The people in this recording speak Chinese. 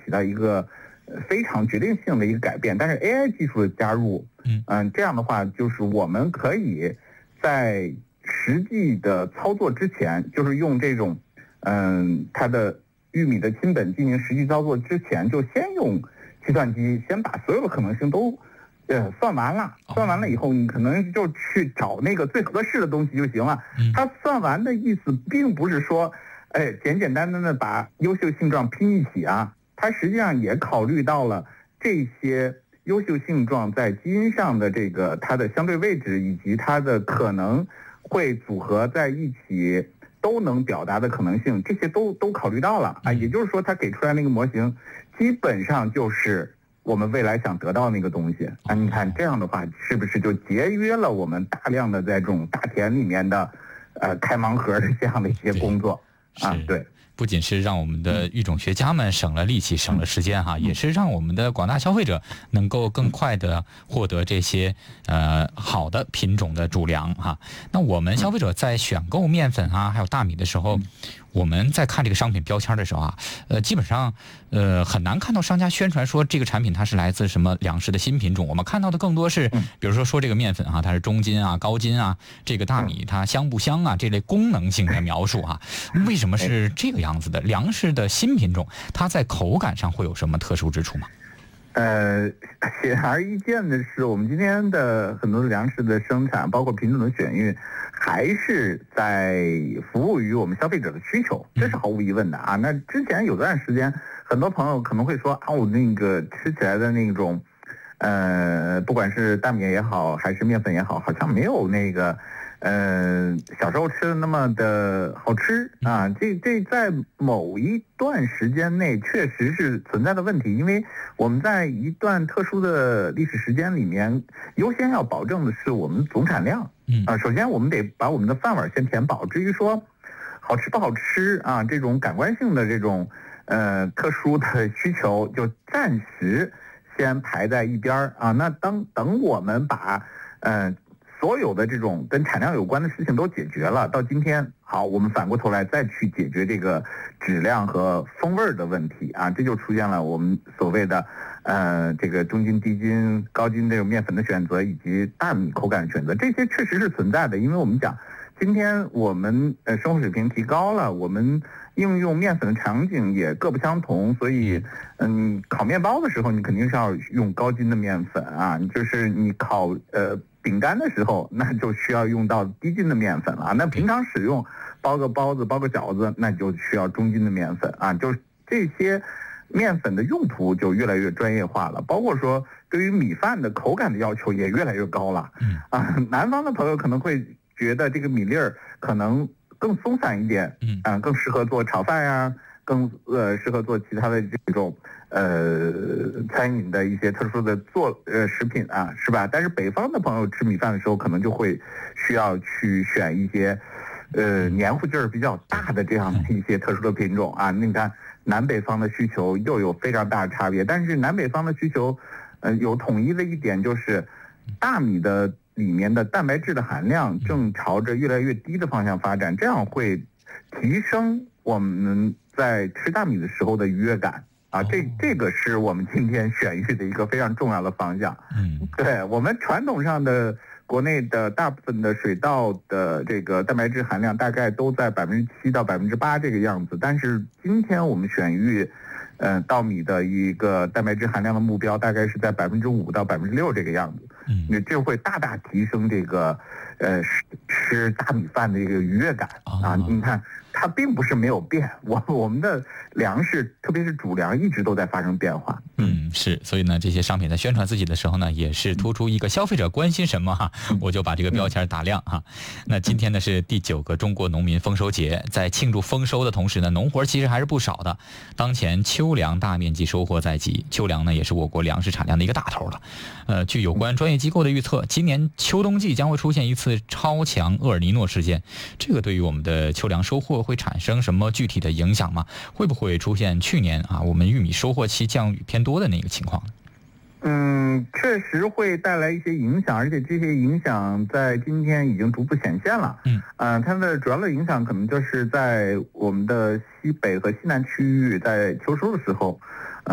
起到一个非常决定性的一个改变。但是 AI 技术的加入，这样的话就是我们可以在实际的操作之前，就是用这种它的玉米的亲本进行实际操作之前，就先用计算机先把所有的可能性都算完了，算完了以后，你可能就去找那个最合适的东西就行了。它算完的意思并不是说，简简单单的把优秀性状拼一起啊，它实际上也考虑到了这些优秀性状在基因上的这个它的相对位置，以及它的可能会组合在一起都能表达的可能性，这些都考虑到了啊。也就是说，它给出来那个模型基本上就是我们未来想得到那个东西啊。你看这样的话，是不是就节约了我们大量的在这种大田里面的开盲盒的这样的一些工作啊？对。 不仅是让我们的育种学家们省了力气、省了时间哈，也是让我们的广大消费者能够更快的获得这些好的品种的主粮哈。那我们消费者在选购面粉啊，还有大米的时候，我们在看这个商品标签的时候啊，基本上很难看到商家宣传说这个产品它是来自什么粮食的新品种。我们看到的更多是，比如说这个面粉啊，它是中筋啊、高筋啊，这个大米它香不香啊，这类功能性的描述啊。为什么是这个样子的？粮食的新品种，它在口感上会有什么特殊之处吗？ 显而易见的是，我们今天的很多粮食的生产，包括品种的选育，还是在服务于我们消费者的需求，这是毫无疑问的啊。那之前有段时间，很多朋友可能会说啊，我那个吃起来的那种，不管是大米也好，还是面粉也好，好像没有那个小时候吃的那么的好吃啊。这在某一段时间内确实是存在的问题，因为我们在一段特殊的历史时间里面，优先要保证的是我们总产量。首先我们得把我们的饭碗先填饱，至于说好吃不好吃啊，这种感官性的这种特殊的需求就暂时先排在一边啊。那等我们把所有的这种跟产量有关的事情都解决了，到今天好，我们反过头来再去解决这个质量和风味的问题啊，这就出现了我们所谓的这个中筋、低筋、高筋这种面粉的选择，以及大米口感的选择，这些确实是存在的。因为我们讲今天我们生活水平提高了，我们应用面粉的场景也各不相同，所以烤面包的时候你肯定是要用高筋的面粉啊，就是你烤饼干的时候，那就需要用到低筋的面粉了。那平常使用包个包子、包个饺子，那就需要中筋的面粉啊。就这些面粉的用途就越来越专业化了，包括说对于米饭的口感的要求也越来越高了。南方的朋友可能会觉得这个米粒儿可能更松散一点，更适合做炒饭呀，更适合做其他的这种餐饮的一些特殊的食品啊，是吧？但是北方的朋友吃米饭的时候，可能就会需要去选一些黏糊劲儿比较大的这样的一些特殊的品种啊。你看南北方的需求又有非常大的差别，但是南北方的需求有统一的一点，就是大米的里面的蛋白质的含量正朝着越来越低的方向发展，这样会提升我们在吃大米的时候的愉悦感啊。这个是我们今天选育的一个非常重要的方向。对，我们传统上的国内的大部分的水稻的这个蛋白质含量大概都在7%到8%这个样子，但是今天我们选育稻米的一个蛋白质含量的目标大概是在5%到6%这个样子。这会大大提升这个吃大米饭的一个愉悦感啊。你看它并不是没有变，我们的粮食特别是主粮一直都在发生变化。 是，所以呢这些商品在宣传自己的时候呢，也是突出一个消费者关心什么哈，我就把这个标签打亮哈。那今天呢是第9个中国农民丰收节，在庆祝丰收的同时呢，农活其实还是不少的。当前秋粮大面积收获在即，秋粮呢也是我国粮食产量的一个大头了。据有关专业机构的预测，今年秋冬季将会出现一次超强厄尔尼诺事件，这个对于我们的秋粮收获会产生什么具体的影响吗？会不会出现去年我们玉米收获期降雨偏多的那个情况呢？ 确实会带来一些影响，而且这些影响在今天已经逐步显现了。它的主要的影响可能就是在我们的西北和西南区域，在秋收的时候，